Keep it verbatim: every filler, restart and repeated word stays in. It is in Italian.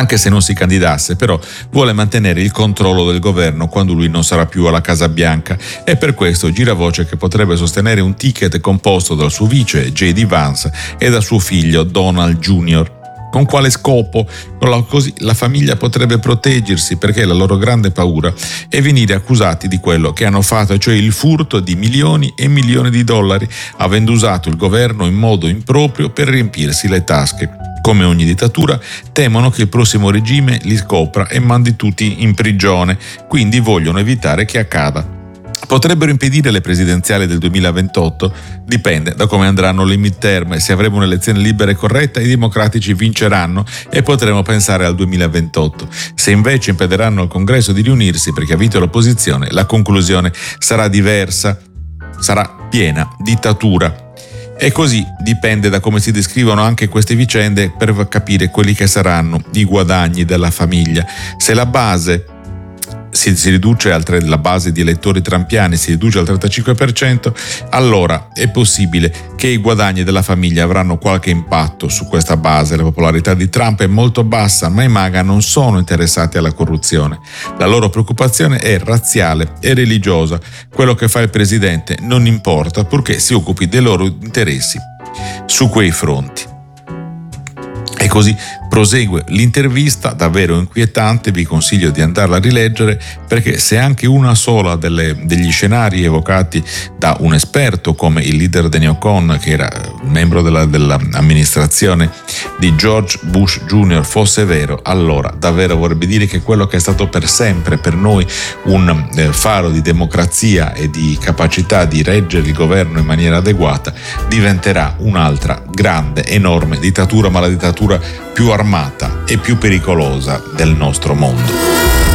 Anche se non si candidasse, però vuole mantenere il controllo del governo quando lui non sarà più alla Casa Bianca, e per questo gira voce che potrebbe sostenere un ticket composto dal suo vice J D Vance e da suo figlio Donald Junior Con quale scopo? Così la famiglia potrebbe proteggersi, perché la loro grande paura è venire accusati di quello che hanno fatto, cioè il furto di milioni e milioni di dollari, avendo usato il governo in modo improprio per riempirsi le tasche. Come ogni dittatura, temono che il prossimo regime li scopra e mandi tutti in prigione, quindi vogliono evitare che accada. Potrebbero impedire le presidenziali del duemilaventotto? Dipende da come andranno le midterm. Se avremo un'elezione libera e corretta, i democratici vinceranno e potremo pensare al duemilaventotto. Se invece impediranno al Congresso di riunirsi perché ha vinto l'opposizione, la conclusione sarà diversa, sarà piena dittatura. E così dipende da come si descrivono anche queste vicende per capire quelli che saranno i guadagni della famiglia. Se la base si, si riduce al tre, la base di elettori trampiani si riduce al trentacinque per cento, allora è possibile che i guadagni della famiglia avranno qualche impatto su questa base. La popolarità di Trump è molto bassa, ma i MAGA non sono interessati alla corruzione. La loro preoccupazione è razziale e religiosa. Quello che fa il presidente non importa, purché si occupi dei loro interessi su quei fronti. E così prosegue l'intervista, davvero inquietante, vi consiglio di andarla a rileggere, perché se anche una sola delle, degli scenari evocati da un esperto come il leader dei neocon, che era membro della, dell'amministrazione di George Bush Junior, fosse vero, allora davvero vorrebbe dire che quello che è stato per sempre per noi un eh, faro di democrazia e di capacità di reggere il governo in maniera adeguata diventerà un'altra grande, enorme dittatura, ma la dittatura più armata e più pericolosa del nostro mondo.